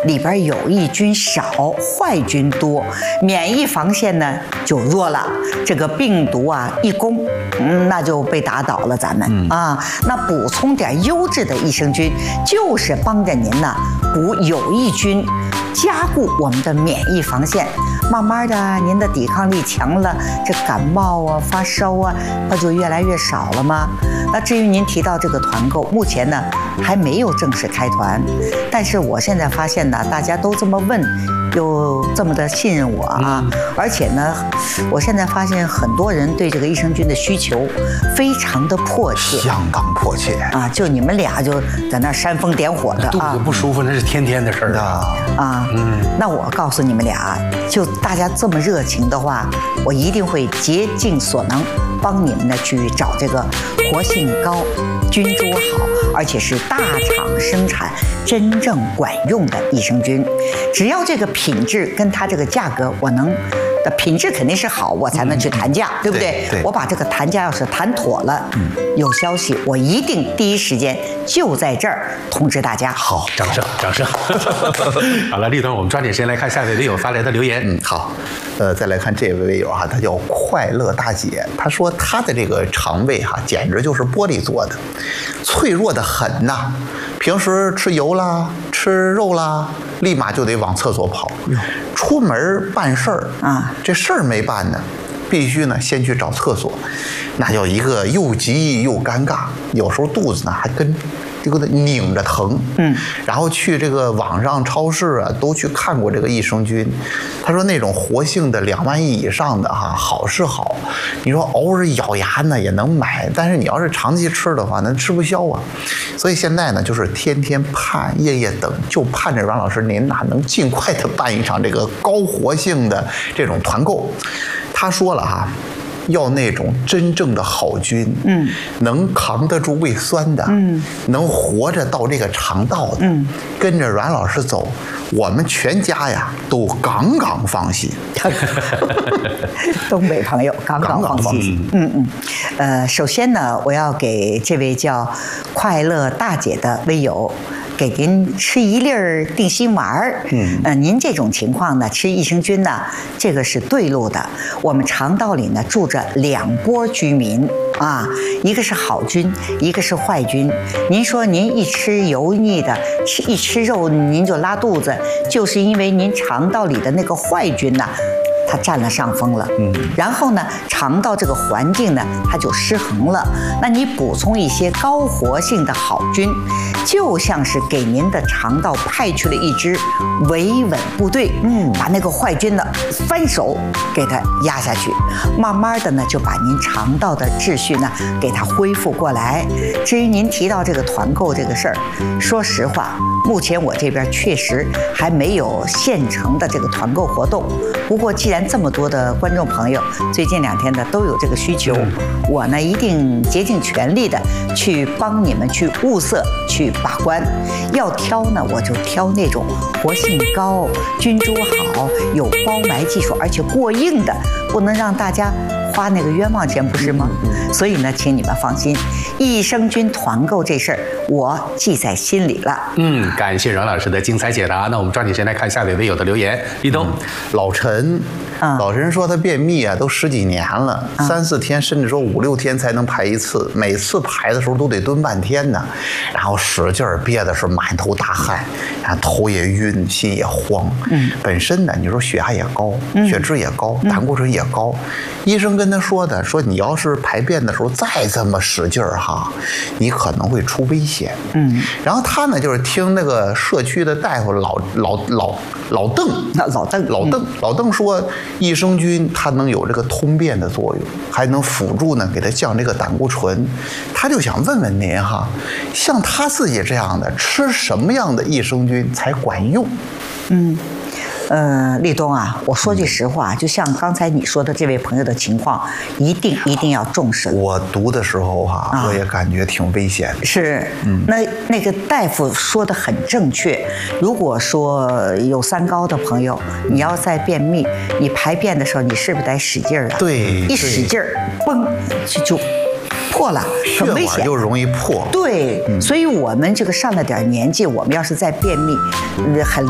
里边有益菌少，坏菌多，免疫防线呢就弱了，这个病毒啊一攻，那就被打倒了。咱们那补充点优质的益生菌，就是帮着您呢补有益菌，加固我们的免疫防线。慢慢的，您的抵抗力强了，这感冒啊、发烧啊，不就越来越少了吗？那至于您提到这个团购，目前呢还没有正式开团，但是我现在发现呢，大家都这么问，又这么的信任我啊，而且呢，我现在发现很多人对这个益生菌的需求非常的迫切， 相当迫切啊！就你们俩就在那煽风点火的， 肚子不舒服那是天天的事儿啊。那我告诉你们俩，就大家这么热情的话，我一定会竭尽所能帮你们呢去找这个活性高、菌株好，而且是大厂生产、真正管用的益生菌。只要这个品质跟它这个价格，我能的品质肯定是好，我才能去谈价，对不对？ 对， 我把这个谈价要是谈妥了，有消息我一定第一时间就在这儿通知大家。 好，掌声，掌声。好了，立东，我们抓紧时间来看下位微友发来的留言。 好，再来看这位微友哈，他叫快乐大姐，他说他的这个肠胃哈，简直就是玻璃做的，脆弱的很呐。平时吃油啦、吃肉啦，立马就得往厕所跑。出门办事儿啊，这事儿没办呢，必须呢先去找厕所，那叫一个又急又尴尬，有时候肚子呢还跟这个拧着疼，然后去这个网上超市啊，都去看过这个益生菌，他说那种活性的2万亿以上的哈，好是好，你说偶尔咬牙呢也能买，但是你要是长期吃的话，那吃不消啊。所以现在呢，就是天天盼，夜夜等，就盼着阮老师您哪能尽快的办一场这个高活性的这种团购。他说了哈，要那种真正的好菌，能扛得住胃酸的，能活着到这个肠道的，跟着阮老师走，我们全家呀都杠杠放心。 东北朋友杠杠放心。首先呢，我要给这位叫快乐大姐的微友，给您吃一粒儿定心丸儿。您这种情况呢，吃益生菌呢，这个是对路的。我们肠道里呢住着2波居民啊，一个是好菌，一个是坏菌。您说您一吃油腻的，一吃肉您就拉肚子，就是因为您肠道里的那个坏菌呢，它占了上风了，然后呢，肠道这个环境呢，它就失衡了。那你补充一些高活性的好菌，就像是给您的肠道派去了一支维稳部队，把那个坏菌呢翻手给它压下去，慢慢的呢就把您肠道的秩序呢给它恢复过来。至于您提到这个团购这个事儿，说实话，目前我这边确实还没有现成的这个团购活动。不过既然这么多的观众朋友最近2天呢都有这个需求，我呢一定竭尽全力的去帮你们去物色、去把关。要挑呢，我就挑那种活性高、菌株好、有包埋技术，而且过硬的，不能让大家花那个冤枉钱，不是吗？所以呢，请你们放心，益生菌团购这事儿我记在心里了。 感谢阮老师的精彩解答。那我们抓紧时间来看下位微友的留言。立冬， 老陈，老陈说他便秘啊，都10几年了，3、4天，甚至说5、6天才能排一次，每次排的时候都得蹲半天呢，然后使劲憋的是满头大汗，然后头也晕，心也慌。本身呢，你说血压也高，血脂也高，胆固醇也高，医生跟他说的，说你要是排便的时候再这么使劲儿哈，你可能会出危险。然后他呢就是听那个社区的大夫老邓说，益生菌它能有这个通便的作用，还能辅助呢给它降这个胆固醇。他就想问问您哈，像他自己这样的，吃什么样的益生菌才管用？ 立冬啊，我说句实话，就像刚才你说的这位朋友的情况，一定要重视。 我读的时候哈，我也感觉挺危险的。 是，那个大夫说的很正确。如果说有3高的朋友，你要在便秘，你排便的时候，你是不是得使劲儿啊？ 对， 一使劲儿，嘣就破了，很危险， 血管就容易破。 对，所以我们这个上了点年纪，我们要是在便秘，很